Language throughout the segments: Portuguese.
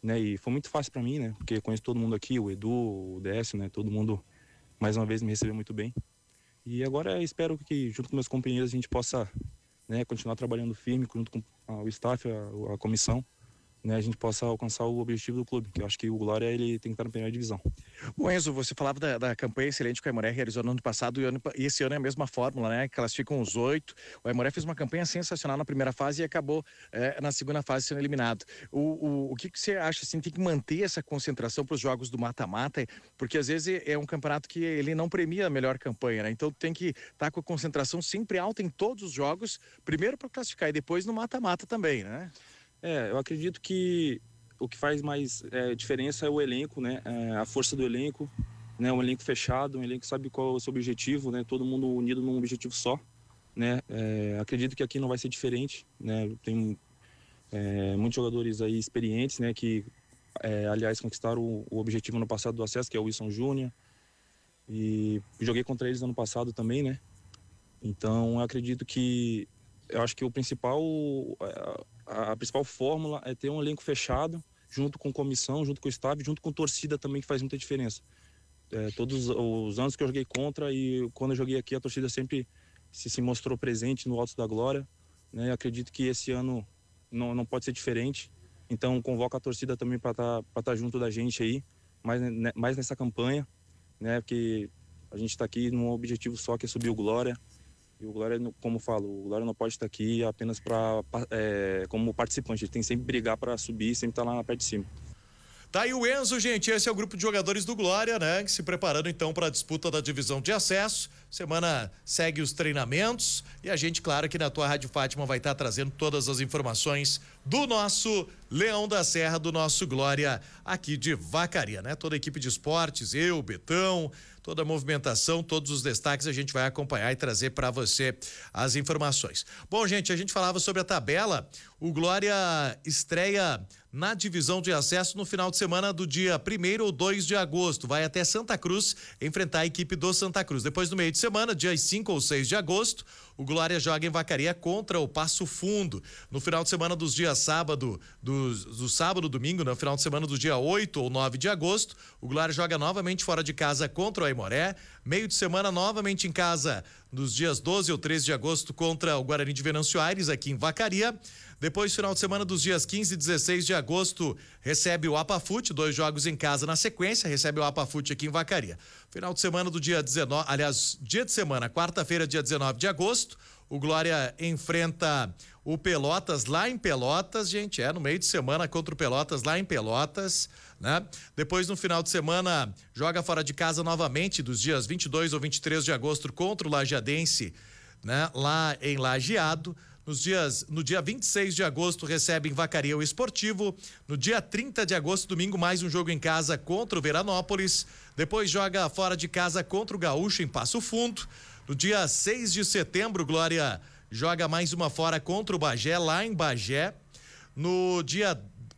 né? E foi muito fácil para mim, né? Porque eu conheço todo mundo aqui, o Edu, o Décio, né? Todo mundo, mais uma vez, me recebeu muito bem. E agora espero que, junto com meus companheiros, a gente possa, né, continuar trabalhando firme, junto com o staff, a comissão, né, a gente possa alcançar o objetivo do clube, que eu acho que o Glória ele tem que estar na primeira divisão. Bom, Enzo, você falava da campanha excelente que o Aimoré realizou no ano passado e esse ano é a mesma fórmula, né? Classificam os 8. O Aimoré fez uma campanha sensacional na primeira fase e acabou na segunda fase sendo eliminado. O que você acha, assim, tem que manter essa concentração para os jogos do mata-mata? Porque às vezes é um campeonato que ele não premia a melhor campanha, né? Então tem que estar com a concentração sempre alta em todos os jogos, primeiro para classificar e depois no mata-mata também, né? Eu acredito que o que faz mais diferença é o elenco, né? A força do elenco, né? Um elenco fechado, um elenco que sabe qual é o seu objetivo, né? Todo mundo unido num objetivo só, né? Acredito que aqui não vai ser diferente, né? Tem muitos jogadores aí experientes, né? Que, aliás, conquistaram o objetivo no passado do acesso, que é o Wilson Júnior. E joguei contra eles ano passado também, né? Então, eu acredito que eu acho que a principal fórmula é ter um elenco fechado, junto com comissão, junto com o staff, junto com torcida também, que faz muita diferença. Todos os anos que eu joguei contra e quando eu joguei aqui, a torcida sempre se mostrou presente no Alto da Glória, né? Acredito que esse ano não pode ser diferente. Então, convoco a torcida também para estar junto da gente aí, mais nessa campanha, né? Porque a gente está aqui num objetivo só, que é subir o Glória. E o Glória, como eu falo, o Glória não pode estar aqui apenas como participante. Ele tem que sempre brigar para subir, sempre estar lá perto de cima. Tá aí o Enzo, gente. Esse é o grupo de jogadores do Glória, né? Se preparando então para a disputa da divisão de acesso. Semana segue os treinamentos e a gente, claro, que na tua Rádio Fátima vai estar trazendo todas as informações do nosso Leão da Serra, do nosso Glória aqui de Vacaria, né? Toda a equipe de esportes, eu, Betão, toda a movimentação, todos os destaques a gente vai acompanhar e trazer para você as informações. Bom, gente, a gente falava sobre a tabela. O Glória estreia na divisão de acesso no final de semana do dia 1º ou 2 de agosto. Vai até Santa Cruz enfrentar a equipe do Santa Cruz. Depois, no meio de semana, dias 5 ou 6 de agosto, o Glória joga em Vacaria contra o Passo Fundo. No final de semana dos dias sábado, do sábado, domingo, no final de semana do dia 8 ou 9 de agosto, o Glória joga novamente fora de casa contra o Aimoré. Meio de semana, novamente em casa, nos dias 12 ou 13 de agosto, contra o Guarani de Venâncio Aires, aqui em Vacaria. Depois, final de semana dos dias 15 e 16 de agosto, recebe o Apafute, 2 jogos em casa na sequência, recebe o Apafute aqui em Vacaria. Final de semana do dia 19, aliás, dia de semana, quarta-feira, dia 19 de agosto, o Glória enfrenta o Pelotas lá em Pelotas, gente, no meio de semana contra o Pelotas lá em Pelotas, né? Depois, no final de semana, joga fora de casa novamente, dos dias 22 ou 23 de agosto, contra o Lajeadense, né? Lá em Lajeado. No dia 26 de agosto, recebe em Vacaria o Esportivo. No dia 30 de agosto, domingo, mais um jogo em casa contra o Veranópolis. Depois joga fora de casa contra o Gaúcho em Passo Fundo. No dia 6 de setembro, Glória joga mais uma fora contra o Bagé, lá em Bagé. No dia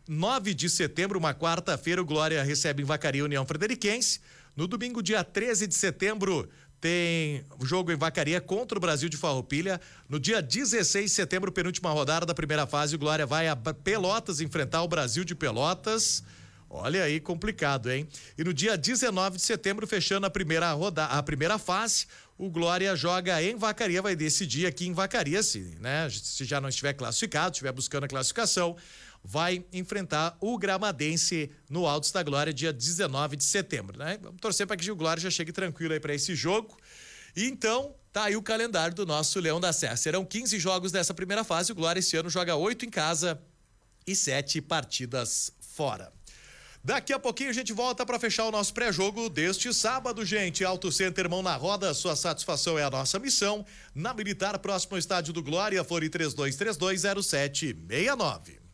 9 de setembro, uma quarta-feira, o Glória recebe em Vacaria a União Frederiquense. No domingo, dia 13 de setembro, tem jogo em Vacaria contra o Brasil de Farroupilha. No dia 16 de setembro, penúltima rodada da primeira fase, o Glória vai a Pelotas enfrentar o Brasil de Pelotas. Olha aí, complicado, hein? E no dia 19 de setembro, fechando a primeira fase, o Glória joga em Vacaria, vai decidir aqui em Vacaria, se já não estiver classificado, estiver buscando a classificação, vai enfrentar o Gramadense no Altos da Glória, dia 19 de setembro, né? Vamos torcer para que o Glória já chegue tranquilo aí para esse jogo. E então, tá aí o calendário do nosso Leão da Serra. Serão 15 jogos dessa primeira fase. O Glória esse ano joga 8 em casa e 7 partidas fora. Daqui a pouquinho a gente volta para fechar o nosso pré-jogo deste sábado, gente. Auto Center, mão na roda, sua satisfação é a nossa missão. Na Militar, próximo ao estádio do Glória, Flori 32320769.